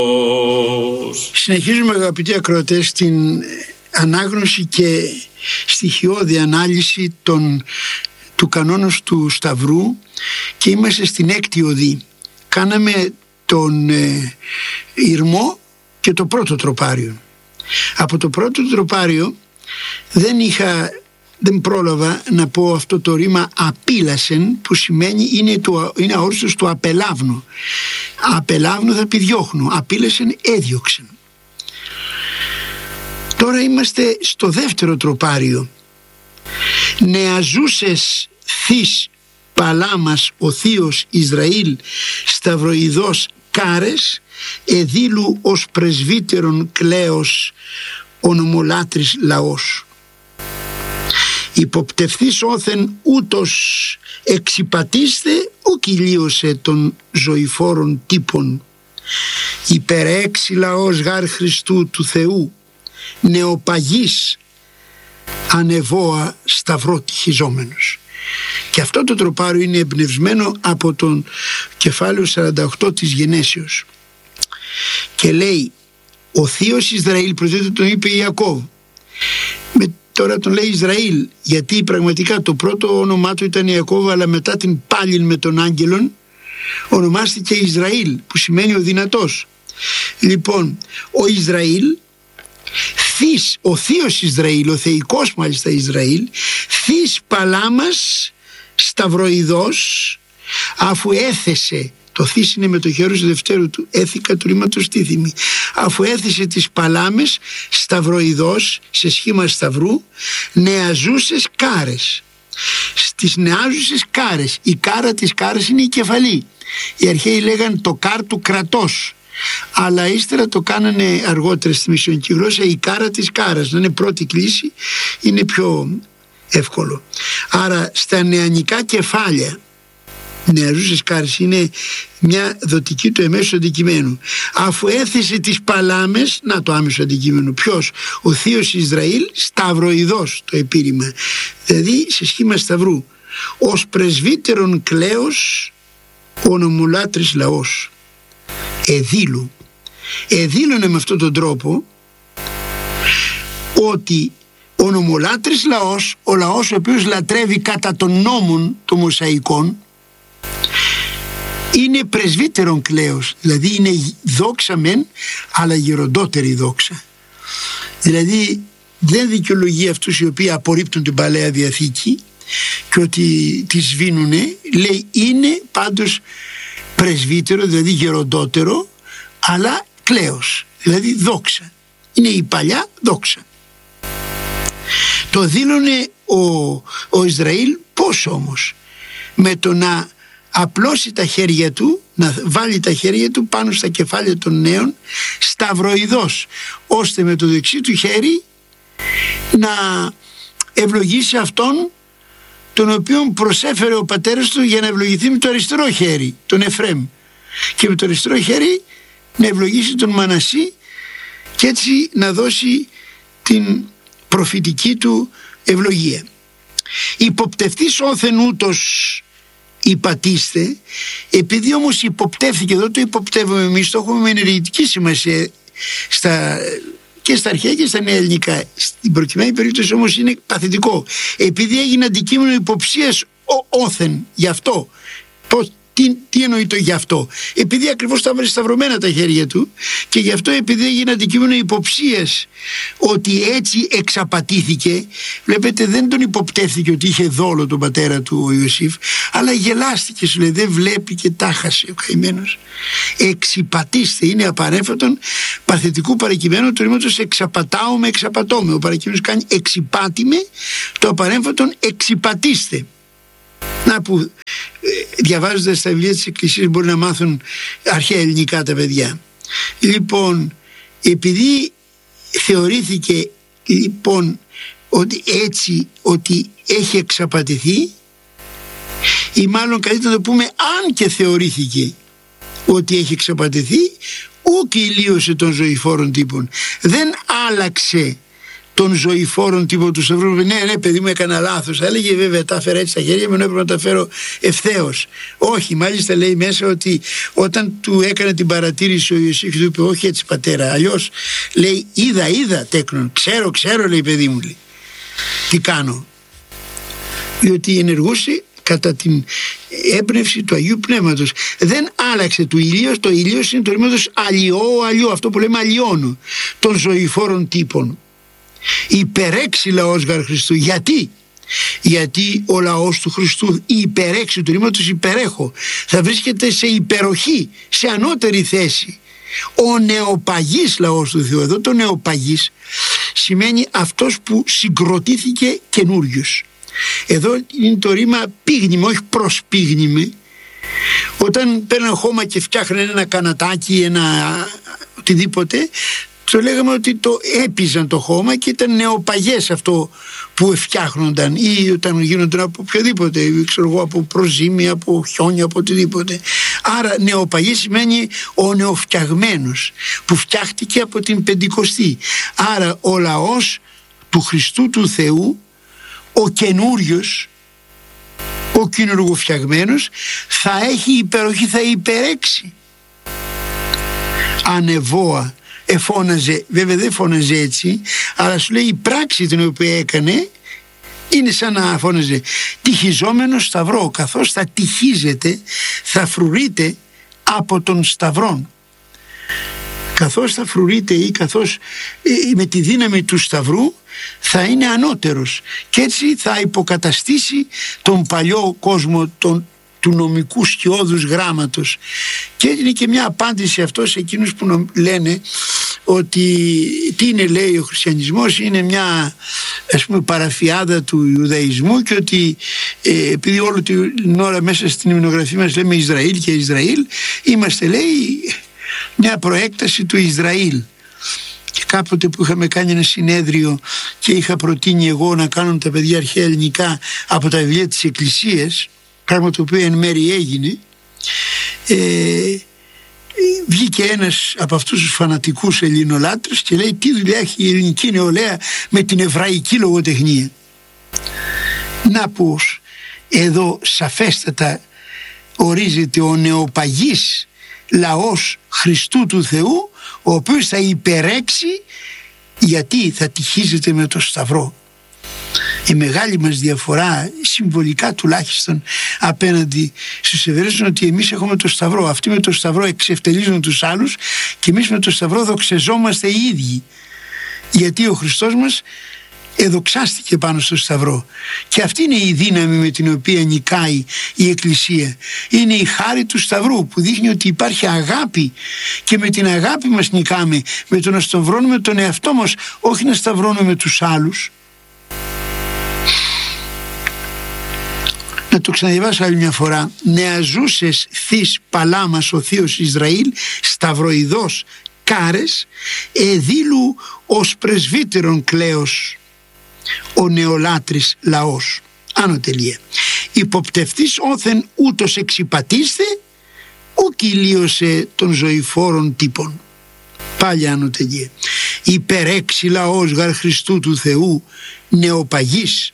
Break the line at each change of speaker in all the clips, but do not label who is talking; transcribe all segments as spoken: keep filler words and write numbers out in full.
Συνεχίζουμε, αγαπητοί ακροατές, στην ανάγνωση και στοιχειώδη ανάλυση των, του κανόνος του Σταυρού και είμαστε στην έκτη οδή. Κάναμε τον ε, Ηρμό και το πρώτο τροπάριο. Από το πρώτο τροπάριο δεν είχα, δεν πρόλαβα να πω αυτό το ρήμα απίλασεν, που σημαίνει είναι, το, είναι αόριστος του απελάβνου. Απελάβνου θα πει διώχνω, απίλασεν έδιωξεν. Τώρα είμαστε στο δεύτερο τροπάριο. Νεαζούσες θείς Παλάμας ο θείος Ισραήλ σταυροειδός κάρες, εδήλου ως πρεσβύτερον κλαίος ονομολάτρης λαός. Υποπτευθείς όθεν ούτως εξυπατήστε ουκ ηλίωσε των ζωηφόρων τύπων. Υπερέξι λαός γάρ Χριστού του Θεού, νεοπαγής ανεβόα σταυρό τυχιζόμενος. Και αυτό το τροπάριο είναι εμπνευσμένο από τον κεφάλαιο σαράντα οκτώ της Γενέσεως. Και λέει, ο θείος Ισραήλ, πρωτήτω τον είπε Ιακώβ, με, τώρα τον λέει Ισραήλ, γιατί πραγματικά το πρώτο όνομά του ήταν Ιακώβ, αλλά μετά την πάλιν με τον άγγελον ονομάστηκε Ισραήλ, που σημαίνει ο δυνατός. Λοιπόν, ο Ισραήλ, θείς, ο θείος Ισραήλ, ο θεϊκός μάλιστα Ισραήλ, θείς Παλάμας σταυροειδός, αφού έθεσε, το θείς είναι με το χέρι του δευτέρου του, έθικα του ρήματος τίθιμη, αφού έθεσε τις Παλάμες σταυροειδός σε σχήμα σταυρού, νεαζούσες κάρες. Στις νεάζουσες κάρες, η κάρα της κάρας είναι η κεφαλή. Οι αρχαίοι λέγαν το κάρ του κρατός, αλλά ύστερα το κάνανε αργότερα στη μισιονική γλώσσα η κάρα της κάρας, να είναι πρώτη κλίση, είναι πιο εύκολο. Άρα στα νεανικά κεφάλια, νεαζούσες κάρες, είναι μια δοτική του εμέσου αντικειμένου. Αφού έθεσε τις Παλάμες, να το άμεσο αντικείμενο, ποιος? Ο θείος Ισραήλ σταυροειδός, το επίρρημα, δηλαδή σε σχήμα σταυρού, ως πρεσβύτερον κλαίος ονομολάτρης λαός. Εδήλου εδήλωνε με αυτόν τον τρόπο ότι ο νομολάτρης λαός, ο λαός ο οποίος λατρεύει κατά των νόμων των Μωσαϊκών, είναι πρεσβύτερον κλαίος, δηλαδή είναι δόξα μεν, αλλά γεροντότερη δόξα. Δηλαδή δεν δικαιολογεί αυτούς οι οποίοι απορρίπτουν την Παλαιά Διαθήκη και ότι τη σβήνουνε, λέει είναι πάντως πρεσβύτερο, δηλαδή γεροντότερο, αλλά κλαίος, δηλαδή δόξα. Είναι η παλιά δόξα. Το δήλωνε ο, ο Ισραήλ πώς όμως? Με το να απλώσει τα χέρια του, να βάλει τα χέρια του πάνω στα κεφάλια των νέων σταυροειδός, ώστε με το δεξί του χέρι να ευλογήσει αυτόν τον οποίον προσέφερε ο πατέρας του για να ευλογηθεί με το αριστερό χέρι, τον Εφραίμ, και με το αριστερό χέρι να ευλογήσει τον Μανασί και έτσι να δώσει την προφητική του ευλογία. Υποπτευτής όθεν ούτως υπατήστε, επειδή όμως υποπτεύθηκε, εδώ το υποπτεύουμε εμείς, το έχουμε με ενεργητική σημασία στα, και στα αρχαία και στα νέα ελληνικά. Στην προκειμένη περίπτωση όμως είναι παθητικό, επειδή έγινε αντικείμενο υποψίας όθεν, γι' αυτό. Πώς, τι, τι εννοεί το γι' αυτό? Επειδή ακριβώς τα έβαλε σταυρωμένα τα χέρια του, και γι' αυτό επειδή έγινε αντικείμενο υποψίας ότι έτσι εξαπατήθηκε. Βλέπετε, δεν τον υποπτεύθηκε ότι είχε δόλο τον πατέρα του ο Ιωσήφ, αλλά γελάστηκε, σου λέει, δεν βλέπει και τα χάσε ο καημένος. Εξυπατήστε, είναι απαρέφατον παθητικού παρακειμένου του ρήματος εξαπατάω με εξαπατώμε. Ο παρακειμένος κάνει εξυπάτημε, το απαρέμφατον εξυπατήστε. Να που ε, διαβάζοντας τα βιβλία της Εκκλησίας μπορεί να μάθουν αρχαία ελληνικά τα παιδιά. Λοιπόν, επειδή θεωρήθηκε λοιπόν ότι έτσι, ότι έχει εξαπατηθεί, ή μάλλον καλύτερα να το πούμε, αν και θεωρήθηκε ότι έχει εξαπατηθεί, ούκ ηλίωσε των ζωηφόρων τύπων, δεν άλλαξε των ζωηφόρων τύπων του σταυρού. Ναι, ναι, παιδί μου, έκανα λάθος. Θα έλεγε βέβαια, τα έφερα έτσι στα χέρια μου, έπρεπε να τα φέρω ευθέως. Όχι, μάλιστα λέει μέσα ότι όταν του έκανε την παρατήρηση ο Ιωσήφ, του είπε: όχι έτσι, πατέρα. Αλλιώς λέει: είδα, είδα τέκνον. Ξέρω, ξέρω, λέει, παιδί μου, λέει, τι κάνω. Διότι ενεργούσε κατά την έμπνευση του Αγίου Πνεύματος. Δεν άλλαξε του ηλίου. Το ηλίος είναι το ρήματος αλλιώ, αλλιώ, αυτό που λέμε αλλιώνω, των ζωηφόρων τύπων. Υπερέξει λαός γαρ Χριστού. Γιατί? Γιατί ο λαός του Χριστού, η υπερέξη του ρήματος υπερέχω, θα βρίσκεται σε υπεροχή, σε ανώτερη θέση. Ο νεοπαγής λαός του Θεού. Εδώ το νεοπαγής σημαίνει αυτός που συγκροτήθηκε καινούριος. Εδώ είναι το ρήμα πίγνημα, όχι προσπίγνημα. Όταν παίρναν χώμα και φτιάχναν ένα κανατάκι, ένα οτιδήποτε, το λέγαμε ότι το έπιζαν το χώμα και ήταν νεοπαγές αυτό που φτιάχνονταν, ή όταν γίνονταν από οποιοδήποτε, ξέρω εγώ, από προζύμια, από χιόνια, από οτιδήποτε. Άρα νεοπαγή σημαίνει ο νεοφτιαγμένος, που φτιάχτηκε από την Πεντηκοστή. Άρα ο λαός του Χριστού του Θεού, ο καινούριος, ο καινούργοφτιαγμένος, θα έχει υπεροχή, θα υπερέξει. Ανεβόα εφώναζε, βέβαια δεν φώναζε έτσι, αλλά σου λέει η πράξη την οποία έκανε είναι σαν να φώναζε τυχιζόμενο σταυρό, καθώς θα τυχίζεται, θα φρουρείται από τον σταυρόν. Καθώς θα φρουρείται ή καθώς με τη δύναμη του σταυρού θα είναι ανώτερος, και έτσι θα υποκαταστήσει τον παλιό κόσμο τον, του νομικού σκιώδους γράμματος. Και είναι και μια απάντηση αυτό σε εκείνους που λένε ότι τι είναι, λέει, ο χριστιανισμός είναι μια, ας πούμε, παραφιάδα του Ιουδαϊσμού, και ότι ε, επειδή όλη την ώρα μέσα στην υμνογραφία μας λέμε Ισραήλ και Ισραήλ, είμαστε, λέει, μια προέκταση του Ισραήλ. Και κάποτε που είχαμε κάνει ένα συνέδριο και είχα προτείνει εγώ να κάνουν τα παιδιά αρχαία ελληνικά από τα βιβλία της Εκκλησίας, πράγμα το οποίο εν μέρει έγινε, ε, βγήκε ένας από αυτούς τους φανατικούς ελληνολάτρες και λέει: τι δουλειά έχει η ελληνική νεολαία με την εβραϊκή λογοτεχνία. Να πως, εδώ σαφέστατα ορίζεται ο νεοπαγής λαός Χριστού του Θεού, ο οποίος θα υπερέξει, γιατί θα τυχίζεται με το σταυρό. Η μεγάλη μας διαφορά, συμβολικά τουλάχιστον, απέναντι στους Εβραίους είναι ότι εμείς έχουμε το σταυρό. Αυτοί με το σταυρό εξευτελίζουν τους άλλους και εμείς με το σταυρό δοξεζόμαστε οι ίδιοι. Γιατί ο Χριστός μας εδοξάστηκε πάνω στο σταυρό. Και αυτή είναι η δύναμη με την οποία νικάει η Εκκλησία. Είναι η χάρη του σταυρού που δείχνει ότι υπάρχει αγάπη, και με την αγάπη μας νικάμε, με το να σταυρώνουμε τον εαυτό μας, όχι να σταυρώνουμε τους άλλους. Να το ξαναδιαβάσω άλλη μια φορά. Νεαζούσες θείς παλάμας ο θείος Ισραήλ, σταυροειδός κάρες, εδήλου ως πρεσβύτερον κλαίος ο νεολάτρης λαός. Άνω τελεία. Υποπτευτής όθεν ούτως εξυπατίστε, ου κυλίωσε των ζωηφόρων τύπων. Πάλι άνω τελεία. Υπερέξει λαός γαρ Χριστού του Θεού, νεοπαγής.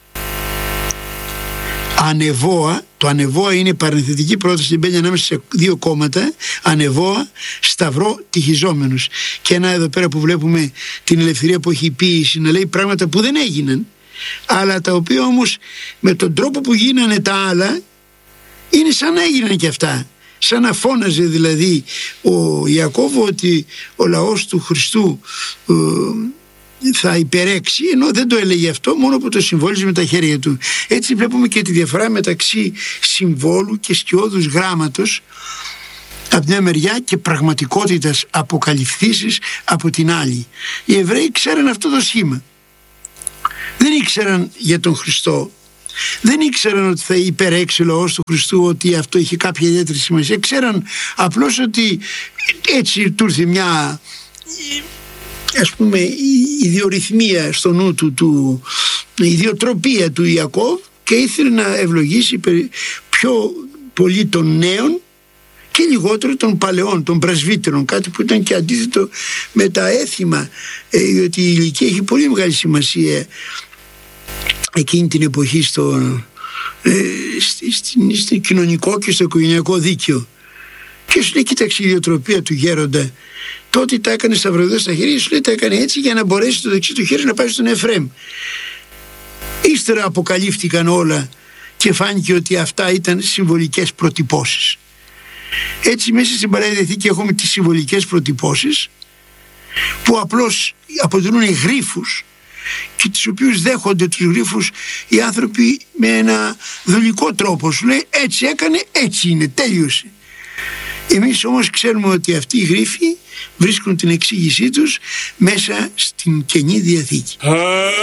Ανεβόα, το ανεβόα είναι παρενθετική πρόταση και μπαίνει ανάμεσα σε δύο κόμματα. Ανεβόα, σταυρό, τυχιζόμενος. Και ένα εδώ πέρα που βλέπουμε την ελευθερία που έχει η ποίηση να λέει πράγματα που δεν έγιναν, αλλά τα οποία όμως με τον τρόπο που γίνανε τα άλλα είναι σαν να έγιναν και αυτά. Σαν να φώναζε δηλαδή ο Ιακώβ ότι ο λαός του Χριστού ε, θα υπερέξει, ενώ δεν το έλεγε αυτό, μόνο που το συμβόλιζε με τα χέρια του. Έτσι βλέπουμε και τη διαφορά μεταξύ συμβόλου και σκιώδους γράμματος από μια μεριά και πραγματικότητας αποκαλυφθήσεις από την άλλη. Οι Εβραίοι ξέραν αυτό το σχήμα. Δεν ήξεραν για τον Χριστό. Δεν ήξεραν ότι θα υπερέξει ο λαός του Χριστού, ότι αυτό είχε κάποια ιδιαίτερη σημασία. Ξέραν απλώς ότι έτσι του ήρθε μια, ας πούμε, η ιδιορυθμία στο νου του, του η ιδιοτροπία του Ιακώβ, και ήθελε να ευλογήσει πιο πολύ των νέων, και και λιγότερο των παλαιών, των πρεσβύτερων, κάτι που ήταν και αντίθετο με τα έθιμα, ε, διότι η ηλικία έχει πολύ μεγάλη σημασία εκείνη την εποχή στο, ε, στη, στη, στη κοινωνικό και στο οικογενειακό δίκαιο. Και σου λέει, κοίταξε η ιδιοτροπία του γέροντα, τότε τα έκανε σταυρωδό στα χέρια, σου λέει τα έκανε έτσι για να μπορέσει το δεξί του χέρι να πάει στον Εφραίμ. Ύστερα αποκαλύφθηκαν όλα και φάνηκε ότι αυτά ήταν συμβολικές προτυπώσεις. Έτσι μέσα στην Παλαιά Διαθήκη έχουμε τις συμβολικές προτυπώσεις που απλώς αποτελούν γρίφους και τους οποίους δέχονται τους γρίφους οι άνθρωποι με ένα δουλικό τρόπο. Σου λέει έτσι έκανε, έτσι είναι, τέλειωσε. Εμείς όμως ξέρουμε ότι αυτοί οι γρίφοι βρίσκουν την εξήγησή τους μέσα στην Καινή Διαθήκη.